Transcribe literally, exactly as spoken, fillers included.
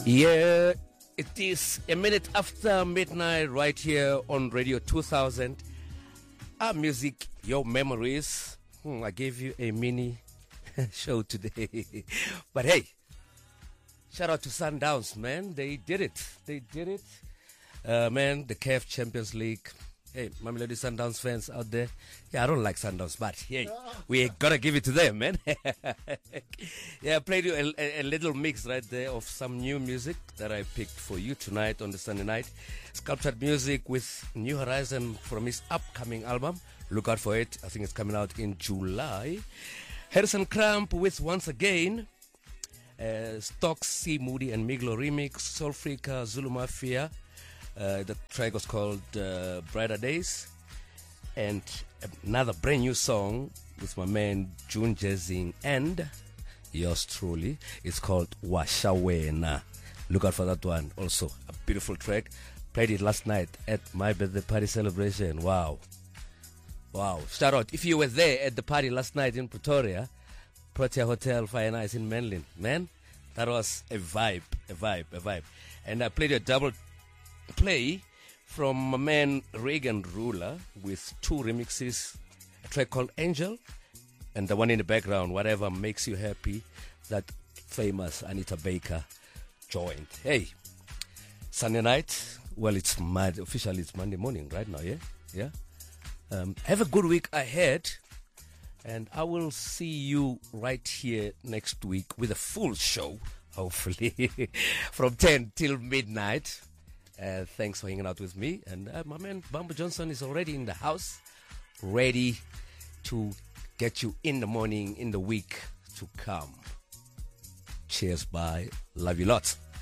Yeah, it is a minute after midnight right here on Radio two thousand. Our music, your memories. Hmm, I gave you a mini show today. But hey, shout out to Sundowns, man. They did it. They did it. Uh, man, the C A F Champions League. Hey, Mamelodi Sundowns fans out there. Yeah, I don't like Sundowns, but hey, we gotta give it to them, man. Yeah, I played you a, a, a little mix right there of some new music that I picked for you tonight on the Sunday night. Sculptured music with New Horizon from his upcoming album. Look out for it. I think it's coming out in July. Harrison Cramp with Once Again. Uh, Stocks, C. Moody and Miglo remix. Soulfreaker, Zulu Mafia. Uh, the track was called uh, Brighter Days. And another brand new song with my man June Jezing and yours truly. It's called Washawena. Look out for that one. Also a beautiful track. Played it last night at my birthday party celebration. Wow. Wow. Shout out. If you were there at the party last night in Pretoria, Protea Hotel, Fire Nice in Menlyn. Man, that was a vibe. A vibe. A vibe. And I played a double play from my man Reagan Ruler with two remixes, a track called Angel and the one in the background, Whatever Makes You Happy, that famous Anita Baker joined. Hey, Sunday night, well, it's mad. Officially it's Monday morning right now, yeah? Yeah. Um, have a good week ahead, and I will see you right here next week with a full show, hopefully, from ten till midnight. Uh, thanks for hanging out with me. And uh, my man Bambo Johnson is already in the house, ready to get you in the morning, in the week to come. Cheers, bye. Love you lots.